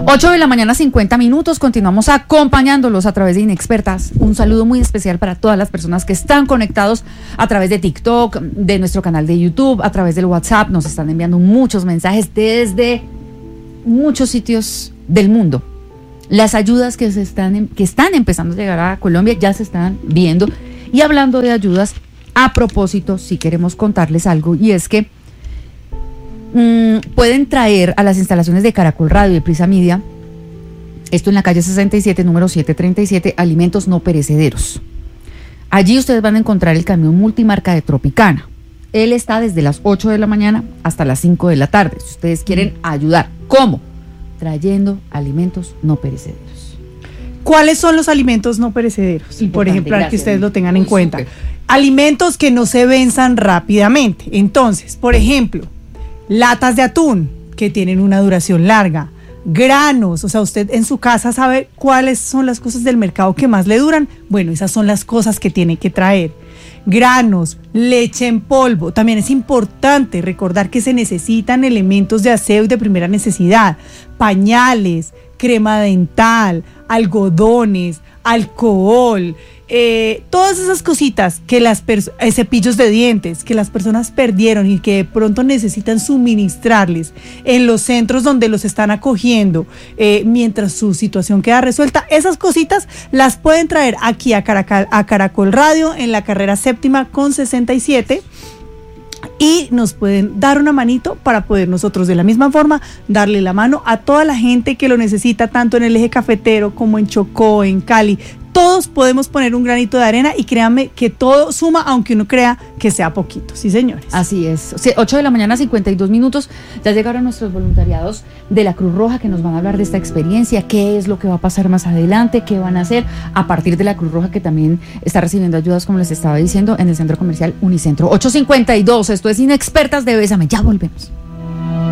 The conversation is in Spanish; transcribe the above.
8 de la mañana, 50 minutos. Continuamos acompañándolos a través de Inexpertas. Un saludo muy especial para todas las personas que están conectados a través de TikTok, de nuestro canal de YouTube, a través del WhatsApp. Nos están enviando muchos mensajes desde muchos sitios del mundo. Las ayudas que están empezando a llegar a Colombia ya se están viendo. Y hablando de ayudas, a propósito, sí queremos contarles algo, y es que pueden traer a las instalaciones de Caracol Radio y Prisa Media, esto en la calle 67, número 737, alimentos no perecederos. Allí ustedes van a encontrar el camión multimarca de Tropicana. Él está desde las 8 de la mañana hasta las 5 de la tarde. Si ustedes quieren ayudar, ¿cómo? Trayendo alimentos no perecederos. ¿Cuáles son los alimentos no perecederos? Importante, por ejemplo, para que ustedes lo tengan en cuenta. Súper. Alimentos que no se venzan rápidamente. Entonces, por ejemplo, latas de atún que tienen una duración larga, granos, o sea, usted en su casa sabe cuáles son las cosas del mercado que más le duran. Bueno, esas son las cosas que tiene que traer. Granos, leche en polvo. También es importante recordar que se necesitan elementos de aseo y de primera necesidad, pañales, crema dental, algodones, alcohol, todas esas cositas que cepillos de dientes que las personas perdieron y que de pronto necesitan suministrarles en los centros donde los están acogiendo mientras su situación queda resuelta. Esas cositas las pueden traer aquí a Caracol Radio en la carrera 7ª con 67 y nos pueden dar una manito para poder nosotros de la misma forma darle la mano a toda la gente que lo necesita, tanto en el eje cafetero como en Chocó, en Cali. Todos podemos poner un granito de arena y créanme que todo suma, aunque uno crea que sea poquito. Sí, señores. Así es. 8 de la mañana, 52 minutos. Ya llegaron nuestros voluntariados de la Cruz Roja que nos van a hablar de esta experiencia, qué es lo que va a pasar más adelante, qué van a hacer a partir de la Cruz Roja, que también está recibiendo ayudas, como les estaba diciendo, en el centro comercial Unicentro. 8:52. Esto es Inexpertas de Bésame. Ya volvemos.